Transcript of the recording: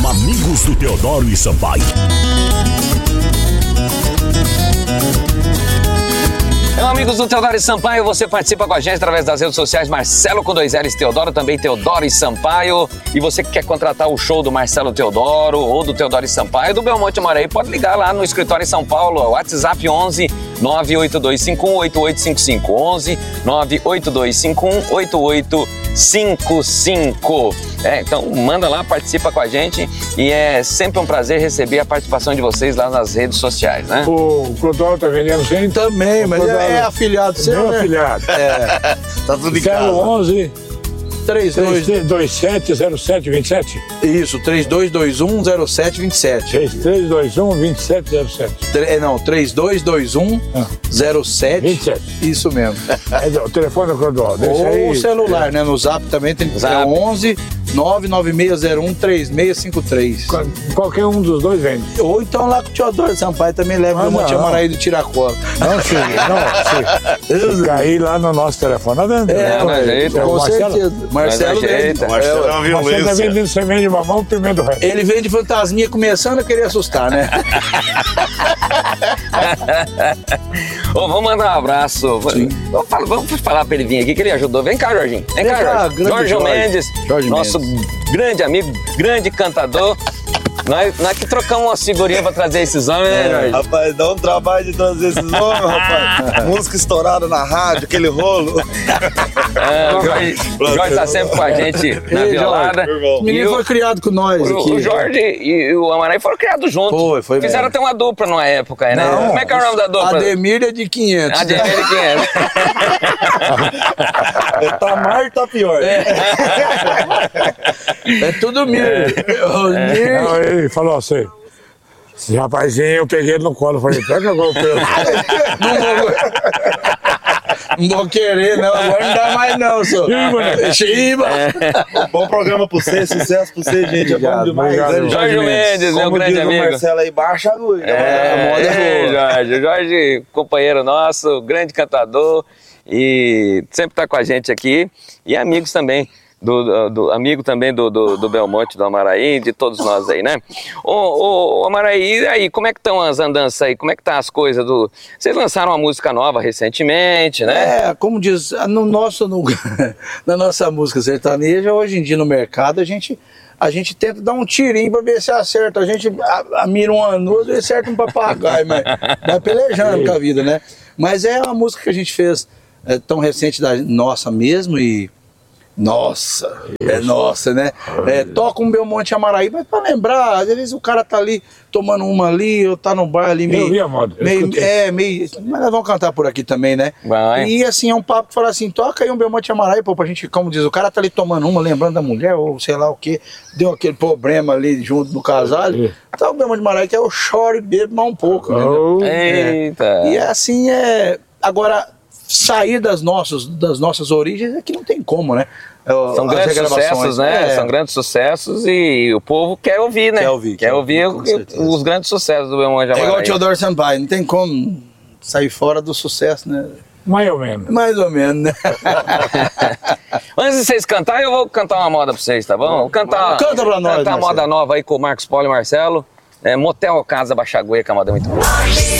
Amigos do Teodoro e Sampaio. Amigos do Teodoro e Sampaio, você participa com a gente através das redes sociais Marcelo com 2 L's Teodoro, também Teodoro e Sampaio. E você que quer contratar o show do Marcelo Teodoro ou do Teodoro e Sampaio, do Belmonte Amaraí, pode ligar lá no escritório em São Paulo, WhatsApp 11 982518855, 11 982518855. Então manda lá, participa com a gente e é sempre um prazer receber a participação de vocês lá nas redes sociais, né? O Clodoro tá vendendo sim? Também, mas é afiliado seu, Meu né? afiliado. Tá tudo em casa. 011 3227. 3327 Isso, 32210727. 3321-2707. Não, 32210727. Isso mesmo. O telefone do Clodoro. Ou o celular, né? No Zap também tem Zap. 11 996013653. Qualquer um dos dois vende. Ou então lá com o Teodoro Sampaio também leva o Monte Amaraí do Tiracolo. Não, sim, não, sim. Cair lá no nosso telefone, não vende. Com certeza. Marcelo vende. Marcelo é uma Você tá violência. vendendo semente de mamão, primeiro do resto. Ele vende fantasminha começando a querer assustar, né? Vamos mandar um abraço. Vamos falar pra ele vir aqui, que ele ajudou. Vem cá, Jorginho. Vem cá, Jorge. Jorge Mendes, nosso grande amigo, grande cantador. Nós que trocamos uma figurinha pra trazer esses homens, né, Jorge? Rapaz, dá um trabalho de trazer esses homens, rapaz. Música estourada na rádio, aquele rolo. O Jorge tá sempre com a gente na violada. O menino foi criado com nós aqui. O Jorge e o Amaraí foram criados juntos. Foi Fizeram mesmo. até uma dupla numa época, né? Não, Como é que é o nome da dupla? Ademir é de 500. Ademir de 500. Tá mais ou tá pior. É tudo Mir. Não, ele falou assim, esse rapazinho, eu peguei ele no colo, falei, pega agora o pelo. Não vou querer, não. Agora não dá mais, não, senhor. Chiba! Bom programa pra você, sucesso pra você, gente. É bom demais. Obrigado. Jorge Mendes, meu Como grande diz o amigo. Marcelo aí, baixa a luz. Jorge, companheiro nosso, grande cantador e sempre tá com a gente aqui e amigos também. Amigo também do Belmonte, do Amaraí, de todos nós aí, né? Ô Amaraí, e aí, como é que estão as andanças aí? Como é que tá as coisas do... Vocês lançaram uma música nova recentemente, né? Como diz, na nossa música sertaneja, hoje em dia no mercado, a gente tenta dar um tirinho pra ver se acerta. A gente mira uma nuas e acerta um papagaio, mas vai pelejando com a vida, né? Mas é uma música que a gente fez tão recente da nossa mesmo e... Nossa, nossa, né? Toca um Belmonte Amaraí, mas pra lembrar, às vezes o cara tá ali tomando uma ali, ou tá no bar ali meio... Eu vi a moda, meio mas nós vamos cantar por aqui também, né? Vai. E assim, é um papo que fala assim, toca aí um Belmonte Amaraí, pô, pra gente, como diz, o cara tá ali tomando uma, lembrando da mulher, ou sei lá o que, deu aquele problema ali junto no casal. Então o Belmonte Amaraí que é o chore e bebe mais um pouco, né? Eita! E assim, agora... Sair das nossas origens é que não tem como, né? São grandes sucessos, né? São grandes sucessos e o povo quer ouvir, né? Quer ouvir os grandes sucessos do Belmonte Amaraí. É igual o Teodoro Sampaio, não tem como sair fora do sucesso, né? Mais ou menos. Mais ou menos, né? Antes de vocês cantarem, eu vou cantar uma moda pra vocês, tá bom? Canta pra nós, Cantar uma moda nova aí com o Marcos Paulo e Marcelo. Motel Casa Baixaguê, que é uma moda muito boa.